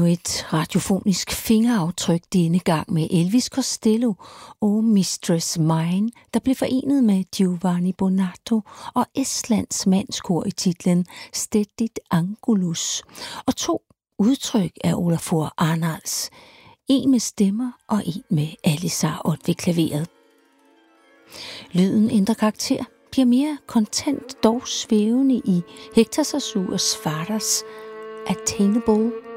et radiofonisk fingeraftryk denne gang med Elvis Costello og Mistress Mine, der blev forenet med Giovanni Bonato og Estlands mandskor i titlen Stedigt Angulus, og 2 udtryk af Olafur Arnalds, en med stemmer og en med Alisar Ott ved klaveret. Lyden ændrer karakter, bliver mere kontant, dog svævende i Hector Sazur Svaras Attainable